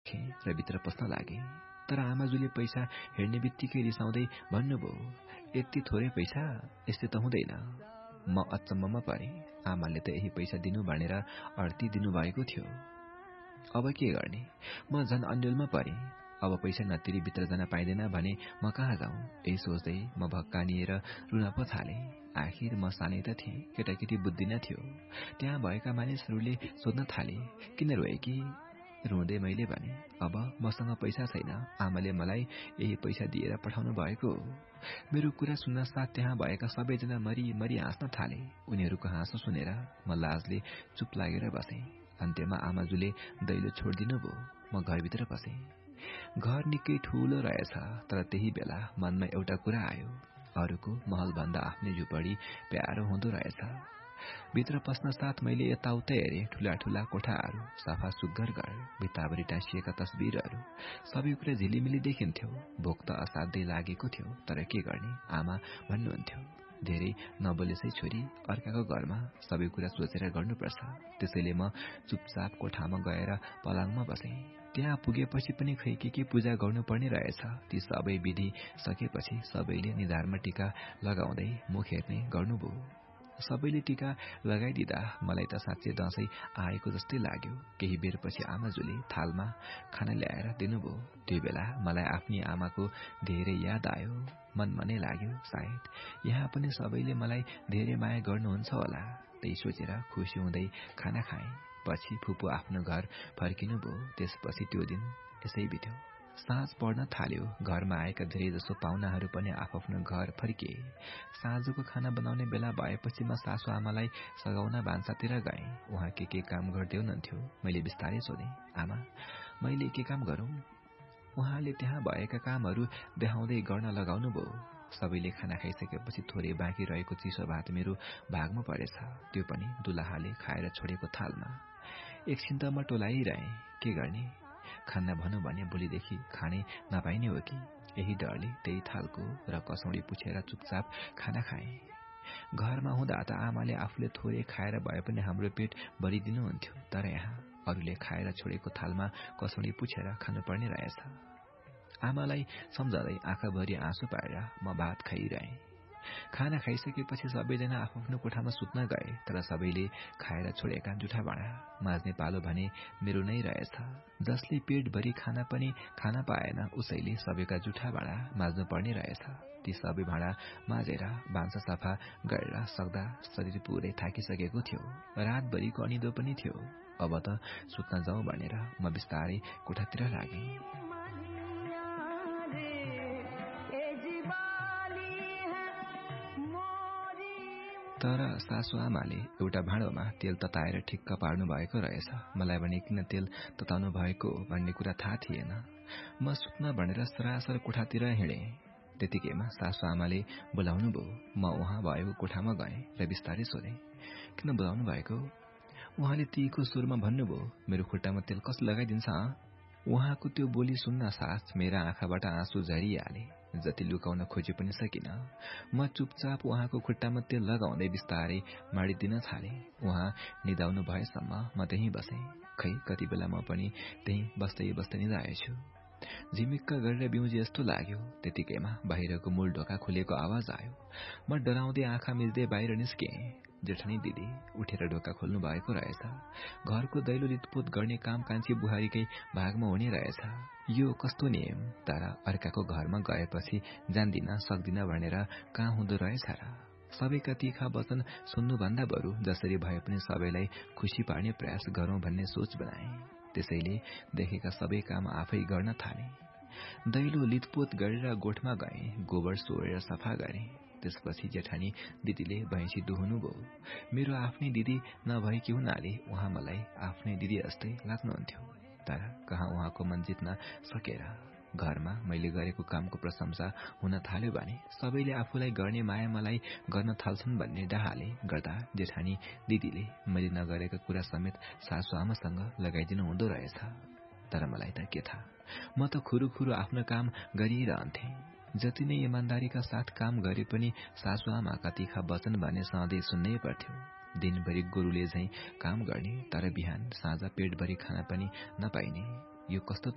राखेँ र भित्र पस्न लागे। तर आमाजुले पैसा हेर्ने बित्तिकै रिसाउँदै भन्नुभयो, यति थोरै पैसा, यस्तो त हुँदैन। म अचम्ममा परे। आमाले त यही पैसा दिनु भनेर अर्थी दिनुभएको थियो। अब के गर्ने? म झन् अन्यलमा परे। अब पैसा नतिरी भित्र जान पाइँदैन भने म कहाँ जाउँ? यही सोच्दै म भक्कानिएर रुन पो थाले। आखिर म सानै त थिएँ, केटाकेटी बुद्धि न थियो। त्यहाँ भएका मानिसहरूले सोध्न थाले, किन रोए कि? रुँदै मैले भने, अब मसँग पैसा छैन, आमाले मलाई यही पैसा दिएर पठाउनु भएको हो। मेरो कुरा सुन्न साथ त्यहाँ भएका सबैजना मरी मरी हाँस्न थाले। उनीहरूको हाँसो सुनेर म लाजले चुप लागेर बसेँ। अन्त्यमा आमाजुले दैलो छोडिदिनु भयो। म घरभित्र पसेँ। घर निकै ठूलो रहेछ, तर त्यही बेला मनमा एउटा कुरा आयो, अरूको महलभन्दा आफ्नै झुपडी प्यारो हुँदो रहेछ। भित्र पस्न साथ मैले यताउता हेरेँ। ठूला ठूला कोठाहरू, सफा सुग्घर घर, भित्ताभरि टाँसिएका तस्बिरहरू, सबै कुरा झिलिमिली देखिन्थ्यो। भोक त असाध्यै लागेको थियो, तर के गर्ने? आमा भन्नुहुन्थ्यो, धेरै नबोलेसै छोरी, अर्काको घरमा सबै कुरा सोचेर गर्नुपर्छ। त्यसैले म चुपचाप कोठामा गएर पलङमा बसेँ। त्यहाँ पुगेपछि पनि खै के पूजा गर्नुपर्ने रहेछ। ती सबै विधि सकेपछि सबैले निधारमा टीका लगाउँदै मुख हेर्ने गर्नुभयो। सबैले टीका लगाइदिँदा मलाई त साँच्चै दशैं आएको जस्तै लाग्यो। केही बेरपछि आमाजुले थालमा खाना ल्याएर दिनुभयो। त्यो बेला मलाई आफ्नी आमाको धेरै याद आयो। मनमा नै लाग्यो, सायद यहाँ पनि सबैले मलाई धेरै माया गर्नुहुन्छ होला। त्यही सोचेर खुसी हुँदै खाना खाएँ। पछि फुपू आफ्नो घर फर्किनुभयो। त्यसपछि त्यो दिन यसै बित्यो। साँझ पर्न थाल्यो। घरमा आएका धेरै जसो पाहुनाहरू पनि आफ्नो घर फर्किए। साँझको खाना बनाउने बेला भएपछि म सासु आमालाई सघाउन भान्सातिर गएँ। उहाँ के काम गर्दै हुनुहुन्थ्यो। मैले बिस्तारै सोधेँ, आमा, मैले के काम गरौँ? उहाँले त्यहाँ भएका कामहरू देखाउँदै गर्न लगाउनु भयो। सबैले खाना खाइसकेपछि थोरै बाँकी रहेको चिसो भात मेरो भागमा परेछ। त्यो पनि दुलाहाले खाएर छोडेको थालमा। एकछिन त म टोलाइरहेँ, के गर्ने? खाना भनौँ भने भोलिदेखि खानै नपाइने हो कि? यही डरले त्यही थालको र कसौडी पुछेर चुपचाप खाना खाएँ। घरमा हुँदा त आमाले आफूले थोरै खाएर भए पनि हाम्रो पेट भरिदिनुहुन्थ्यो। तर यहाँ अरूले खाएर छोडेको थालमा कसौडी पुछेर खानुपर्ने रहेछ। आमालाई सम्झँदै आँखाभरि आँसु पारेर म भात खाइरहेँ। खाना खाइसकेपछि सबैजना आफ्नो कोठामा सुत्न गए। तर सबैले खाएर छोडेका जुठा भाँडा माझ्ने पालो भने मेरो नै रहेछ। जसले पेटभरि खाना पनि खान पाएन, उसैले सबैका जुठा भाँडा माझ्नु पर्ने रहेछ। ती सबै भाँडा माझेर भान्सा सफा गरेर सक्दा शरीर पुरै थाकिसकेको थियो। रातभरिको अनिदो पनि थियो। अब त सुत्न जाउँ भनेर म बिस्तारै कोठातिर लागेँ। तर सासु आमाले एउटा भाँडोमा तेल तताएर ठिक्क पार्नु भएको रहेछ। मलाई भने किन तेल तताउनु भएको भन्ने कुरा थाहा थिएन। म सुत्न भनेर सरासर कोठातिर हिँडेँ। त्यतिकैमा सासु आमाले बोलाउनु भयो। म उहाँ भएको कोठामा गएँ र बिस्तारै सोधेँ, किन बोलाउनु भएको? उहाँले तीको स्वरमा भन्नुभयो, मेरो खुट्टामा तेल कसले लगाइदिन्छ? उहाँको त्यो बोली सुन्न साथ मेरा आँखाबाट आँसु झरिहाले। जति लुकाउन खोजे पनि सकिन। म चुपचाप उहाँको खुट्टामा तेल लगाउँदै बिस्तारै माडिदिन थालेँ। उहाँ निदाउनु भएसम्म म त्यहीँ बसेँ। खै कति बेला म पनि त्यहीँ बस्दै निदाएछु। झिमिक्क गरेर बिउजे जस्तो लाग्यो। त्यतिकैमा बाहिरको मूल ढोका खुलेको आवाज आयो। म डराउँदै आँखा मिच्दै बाहिर निस्केँ। जेठानी दिदी उठेर ढोका खोल्नु भएको रहेछ। घरको दैलो लितपोत गर्ने काम कान्छी बुहारीकै भागमा हुने रहेछ। यो कस्तो नियम? तर अर्काको घरमा गएपछि जान्दिन सक्दिन भनेर कहाँ हुँदो रहेछ र? सबैका तीखा वचन सुन्नुभन्दा बरु जसरी भए पनि सबैलाई खुसी पार्ने प्रयास गरौं भन्ने सोच बनाए। त्यसैले देखेका सबै काम आफै गर्न थाले। दैलो लितपोत गरेर गोठमा गए। गोबर सोरेर सफा गरे। त्यसपछि जेठानी दिदीले भैँसी दुहुनुभयो। मेरो आफ्नै दिदी नभएकी हुनाले उहाँ मलाई आफ्नै दिदी जस्तै लाग्नुहुन्थ्यो। तर कहाँ उहाँको मन जित्न सकेर घरमा मैले गरेको कामको प्रशंसा हुन थाल्यो भने सबैले आफूलाई गर्ने माया मलाई गर्न थाल्छन् भन्ने डाहाले गर्दा जेठानी दिदीले मैले नगरेका कुरा समेत सासु आमासँग लगाइदिनु हुँदो रहेछ। तर मलाई त के थाहा, म त खुरुखुरु आफ्नो काम गरिरहन्थे। जति नै इमान्दारीका साथ काम गरे पनि सासु आमाका तीखा वचन भने सधैँ सुन्नै पर्थ्यो। दिनभरि गोरुले झैं काम गर्ने, तर बिहान साँझ पेटभरि खाना पनि नपाइने। यो कस्तो